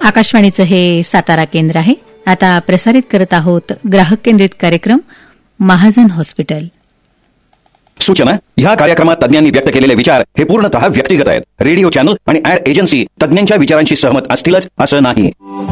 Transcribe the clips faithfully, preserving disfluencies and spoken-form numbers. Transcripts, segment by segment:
आकाशवाणीचं हे सातारा केंद्र आहे. आता प्रसारित करत आहोत ग्राहक केंद्रित कार्यक्रम महाजन हॉस्पिटल. सूचना: ह्या कार्यक्रमात तज्ञांनी व्यक्त केलेले विचार हे पूर्णतः व्यक्तिगत आहेत. रेडिओ चॅनल आणि ऍड एजन्सी तज्ञांच्या विचारांशी सहमत असतीलच असं नाही.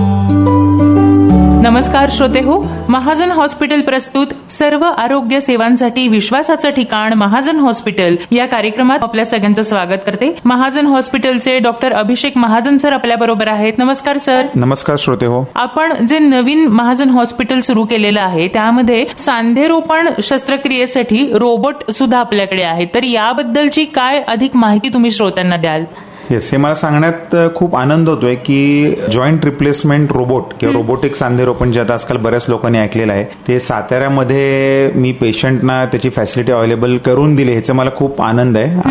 नमस्कार श्रोते हो, महाजन हॉस्पिटल प्रस्तुत सर्व आरोग्य सेवांसाठी विश्वासाचं ठिकाण महाजन हॉस्पिटल या कार्यक्रमात आपल्या सगळ्यांचं स्वागत करते. महाजन हॉस्पिटलचे डॉक्टर अभिषेक महाजन सर आपल्या बरोबर आहेत. नमस्कार सर. नमस्कार श्रोते हो. आपण जे नवीन महाजन हॉस्पिटल सुरू केलेलं आहे त्यामध्ये सांधेरोपण शस्त्रक्रियेसाठी रोबोट सुद्धा आपल्याकडे आहे, तर याबद्दलची काय अधिक माहिती तुम्ही श्रोत्यांना द्याल? येस, हे मला सांगण्यात खूप आनंद होतोय की जॉईंट रिप्लेसमेंट रोबोट किंवा रोबोटिक सांधेरोपण जे आता आजकाल बऱ्याच लोकांनी ऐकलेलं आहे ते साताऱ्यामध्ये मी पेशंटना त्याची फॅसिलिटी अवेलेबल करून दिली, ह्याचा मला खूप आनंद आहे.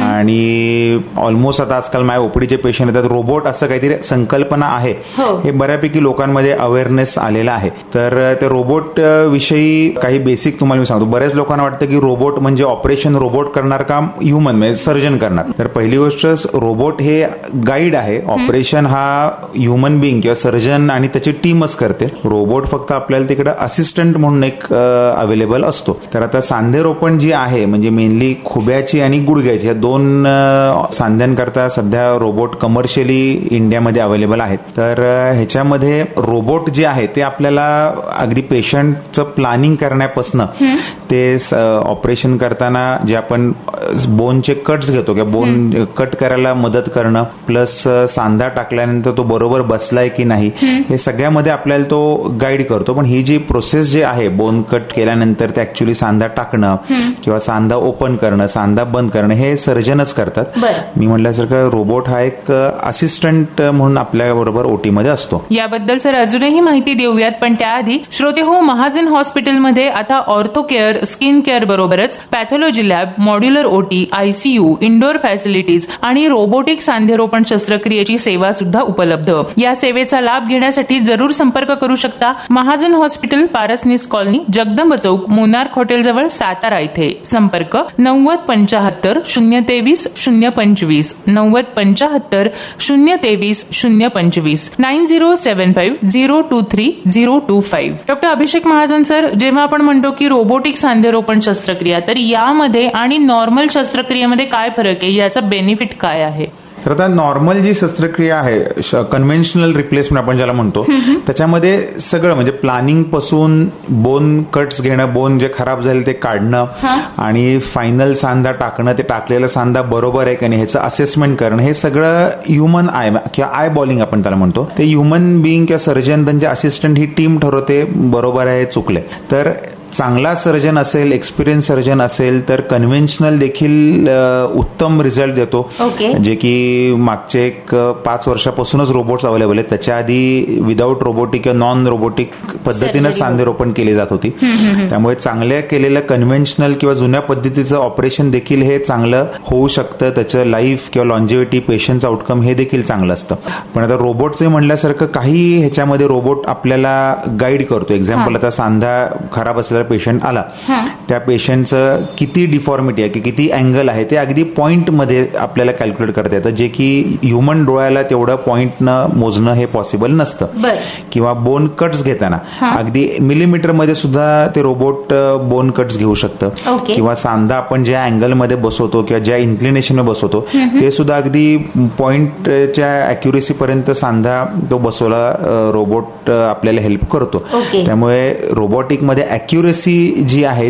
आणि ऑलमोस्ट आता आजकाल माझ्या ओपीडीचे पेशंट येतात. रोबोट असं काहीतरी संकल्पना आहे हे बऱ्यापैकी लोकांमध्ये अवेअरनेस आलेला आहे. तर त्या रोबोट विषयी काही बेसिक तुम्हाला मी सांगतो. बऱ्याच लोकांना वाटतं की रोबोट म्हणजे ऑपरेशन रोबोट करणार काम ह्युमन म्हणजे सर्जन करणार. तर पहिली गोष्ट, रोबोट हे गाईड आहे. ऑपरेशन हा ह्युमन बिंग किंवा सर्जन आणि त्याची टीमच करते. रोबोट फक्त आपल्याला तिकडे असिस्टंट म्हणून एक अवेलेबल असतो. तर आता सांधेरोपण जी आहे म्हणजे मेनली खुब्याची आणि गुडघ्याची या दोन सांध्यांकरता सध्या रोबोट कमर्शियली इंडियामध्ये अवेलेबल आहेत. तर ह्याच्यामध्ये रोबोट जे आहे ते आपल्याला अगदी पेशंटचं प्लॅनिंग करण्यापासून ते ऑपरेशन करताना जे आपण बोनचे कट्स घेतो किंवा बोन कट करायला मदत करणं, प्लस सांधा टाकल्यानंतर तो बरोबर बसलाय की नाही हे सगळ्यामध्ये आपल्याला तो गाईड करतो. पण ही जी प्रोसेस जी आहे बोन कट केल्यानंतर ते ऍक्च्युली सांधा टाकणं किंवा सांधा ओपन करणं, सांधा बंद करणं हे सर्जनच करतात. मी म्हटल्यासारखं रोबोट हा एक असिस्टंट म्हणून आपल्या बरोबर ओटी मध्ये असतो. याबद्दल सर अजूनही माहिती देऊयात, पण त्याआधी श्रोते हो, महाजन हॉस्पिटलमध्ये आता ऑर्थो केअर, स्किन केअर बरोबरच पॅथॉलॉजी लॅब, मॉड्युलर ओटी, आयसीयू, इंडोर फॅसिलिटीज आणि रोबोटिक सांधेरोपण शस्त्रक्रियेची सेवा सुद्धा उपलब्ध. या सेवेचा लाभ घेण्यासाठी जरूर संपर्क करू शकता. महाजन हॉस्पिटल, पारसनीस कॉलनी, जगदंब चौक, मोनार्क हॉटेल जवळ, सातारा इथे. संपर्क नव्वद पंचाहत्तर शून्य तेवीस शून्य पंचवीस नव्वद पंचाहत्तर शून्य तेवीस शून्य पंचवीस nine zero seven five zero to three zero to five. Doctor Abhishek Mahajan sir, जेव्हा आपण म्हणतो की रोबोटिक सांधेरोपण शस्त्रक्रिया, तर यामध्ये आणि नॉर्मल शस्त्रक्रियेमध्ये काय फरक आहे, याचा बेनिफिट काय आहे? तर आता नॉर्मल जी शस्त्रक्रिया आहे, कन्व्हेन्शनल रिप्लेसमेंट आपण ज्याला म्हणतो, त्याच्यामध्ये सगळं म्हणजे प्लॅनिंग पासून बोन कट्स घेणं, बोन जे खराब झाले ते काढणं आणि फायनल सांधा टाकणं, ते टाकलेला सांधा बरोबर आहे की नाही ह्याचं असेसमेंट करणं, हे सगळं ह्युमन आय किंवा आय बॉलिंग आपण त्याला म्हणतो, ते ह्युमन बिंग किंवा सर्जन त्यांचे असिस्टंट ही टीम ठरवते बरोबर आहे चुकले. तर चांगला सर्जन असेल, एक्सपिरियन्स सर्जन असेल तर कन्व्हेन्शनल देखील उत्तम रिझल्ट देतो. जे की मागचे एक पाच वर्षापासूनच रोबोट्स अवेलेबल आहेत. त्याच्या आधी विदाऊट रोबोटिक किंवा नॉन रोबोटिक पद्धतीनं सांधेरोपण केली जात होती. त्यामुळे चांगल्या केलेलं कन्व्हेन्शनल किंवा जुन्या पद्धतीचं ऑपरेशन देखील हे चांगलं होऊ शकतं. त्याचं लाईफ किंवा लॉन्जिव्हिटी, पेशंट आउटकम हे देखील चांगलं असतं. पण आता रोबोटचे म्हणल्यासारखं काही ह्याच्यामध्ये रोबोट आपल्याला गाईड करतो. एक्झाम्पल, आता सांधा खराब असलेला पेशंट आला, त्या पेशंटचं किती डिफॉर्मिटी आहे की किती अँगल आहे ते अगदी पॉइंट मध्ये आपल्याला कॅल्क्युलेट करता येतं, जे की ह्युमन डोळ्याला तेवढं पॉइंटनं मोजणं हे पॉसिबल नसतं. किंवा बोन कट्स घेताना अगदी मिलीमीटर मध्ये सुद्धा ते रोबोट बोन कट्स घेऊ शकतं. किंवा सांधा आपण ज्या अँगल मध्ये बसवतो किंवा ज्या इन्क्लिनेशन बसवतो ते सुद्धा अगदी पॉइंटच्या अॅक्युरेसी पर्यंत सांधा तो बसवला रोबोट आपल्याला हेल्प करतो. त्यामुळे रोबोटिक मध्ये अॅक्युरेसी जी आहे